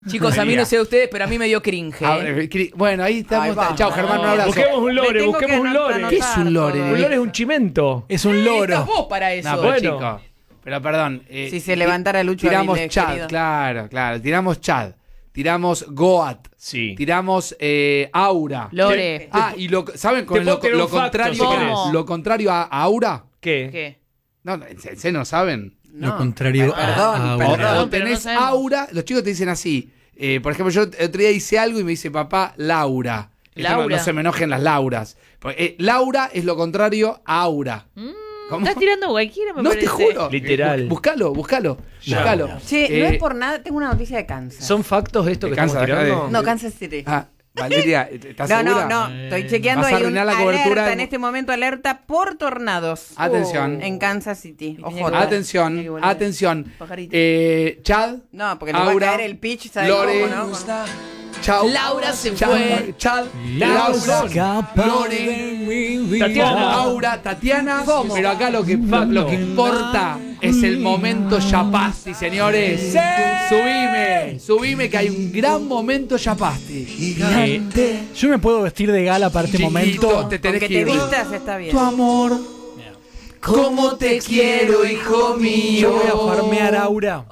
Chicos, a mí no sé de ustedes, pero a mí me dio cringe. Bueno, ahí estamos. Chao, Germán, un abrazo. Busquemos un lore, busquemos un lore. ¿Qué es un lore? Un lore es un chimento. Es un loro. Estás vos para eso. No, Bueno. chico. Pero perdón. Si se levantara Lucho Tiramos Avilés, Chad, querido. claro. Tiramos Chad. Tiramos Goat. Sí. Tiramos Aura. Lore. Y ¿saben Te puedo tirar lo un facto, contrario? si querés. Lo contrario a Aura. ¿Qué? ¿Qué? No, ¿en serio no saben? Lo contrario Perdón, a perdón. ahora. O tenés Aura, los chicos te dicen así. Por ejemplo, yo el otro día hice algo y me dice papá Laura. Esto Laura. No se me enojen las Lauras. Porque, Laura es lo contrario a Aura. ¿Cómo? Estás tirando cualquiera, me No, parece. te juro. Literal. Búscalo. Che, no es por nada, tengo una noticia de Kansas. ¿Son factos esto ¿De que estamos Kansas, tirando? No, Kansas City. Valeria, ¿estás segura? No, estoy chequeando. Vas a Hay un arruinar la cobertura alerta en este momento, alerta por tornados. Atención. En Kansas City. Ojo. Atención. Pajarito. Chad. No, porque le va a Aura, caer el pitch, ¿sabes Lore. cómo, no? Chau. Laura se fue. Chad. Laura. Lore. Tatiana. Aura, Tatiana. Pero acá lo que importa es el momento Yapasti, señores. Subime, que hay un gran momento Yapasti. Yo me puedo vestir de gala para este Chiquito, momento. te Con tenés que que te ir. vistas está bien. Tu amor. ¿Cómo te quiero, hijo mío? Yo voy a farmear Aura.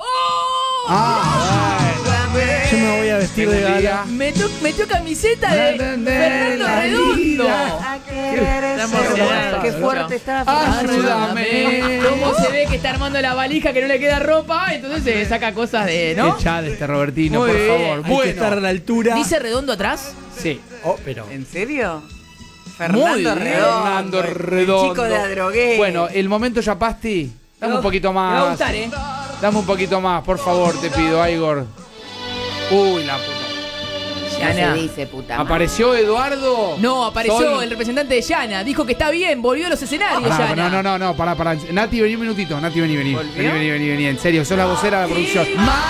Yo me voy a vestir de gala. Metió camiseta de Fernando Redondo. Qué fuerte está. Ayúdame. ¿Cómo se ve que está armando la valija que no le queda ropa? Entonces se saca cosas de, ¿no? Qué Chad este Robertino, Muy por bien. favor. Hay que estar a la altura. ¿Dice Redondo atrás? Sí. Oh, pero. ¿En serio? Muy Fernando bien. Redondo. Fernando el Redondo. chico de Adrogué. Bueno, el momento Yapasti. Dame un poquito Me va a más. gustar, ¿eh? Dame un poquito más, por favor, te pido, Igor. Uy, la puta. Ya Yana. se dice, puta madre. ¿Apareció Eduardo? No, apareció Sol. el representante de Yana. Dijo que está bien, volvió a los escenarios, Yana. No, pará. Nati, vení un minutito. Nati, vení. ¿Volvió? Vení. En serio, sos la vocera de la producción.